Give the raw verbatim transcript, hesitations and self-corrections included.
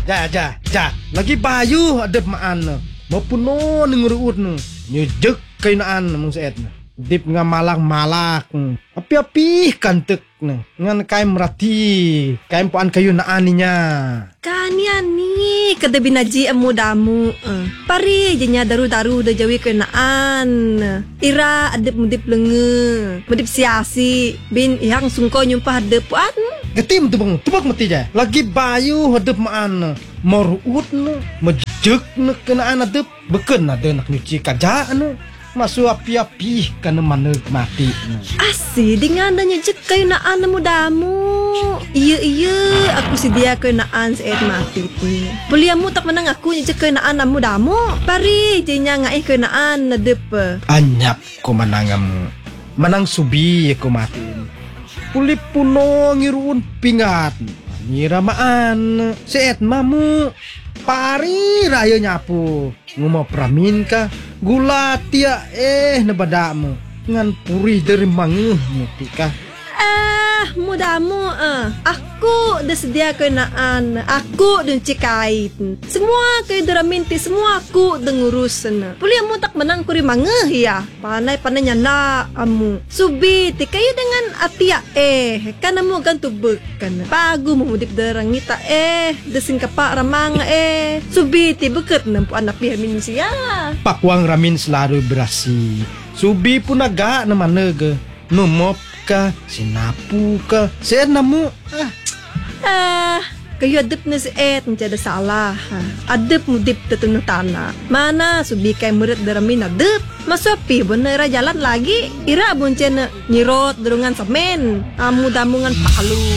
Ja, ja, ja. Lagi bayu adep maan na. Mapuno ng uruut na. Nyejek kayo naan mong saet na. Dip nga malak-malak. Api-api kantek na. Ngan kayo merati. Kayo puan kayo naan niya. Kanya ni kada binaji ang mudamu. Uh. Pari janya daru-daru da jawi ke naan. Ira adep mudip lenge. Mudip siasi. Bin ihang sungko nyumpah adep puan. Getim tu bang, tubak mati ja. Lagi bayu hadap maan, maruut na, majek na kenaan hadap, beken ada nak nyuci kaja anu, masuk api-api kana mana mati. Asi dengan adanya jek kayu naan mudamu. Iya iya, aku sedia kayu naan seet mati tu. Beliamu tak menang aku jek kayu naan mudamu. Pari jenya ngai kayu naan hadap. Anyap ko manangamu, manang subi ko mati. Pulip puno ngiruun pingat ngiramaan seet mamu pari raya nyapu nguma pramin ka gula tia eh nebadamu ngan puri dari manguh muti ka Ah, mudamu ah. Aku dah sedia kenaan. Aku dan cikait. Semua kay daraminti semua aku dengurus sana. Puli amu tak menang kuri mangeh ya. Panai-panai nyana amu. Subiti kayo dengan atia eh. Kan amu gantu bekan. Pagu memudip derang ngita eh. Desing kapak ramang eh. Subiti beket nampu anak pihak minsia. Pakwang ramin selalu berasi. Subi pun agak na manege. Numop ka, sinapu ka, seet namu. Ah, Ah, kayo adep na si et, hindi ada salah. Adep mo dip tatun tanah. Mana subi kay murid daramin adep. Masuapi bener jalan lagi. Ira buncen nyirot durungan semen. Amu damungan palu.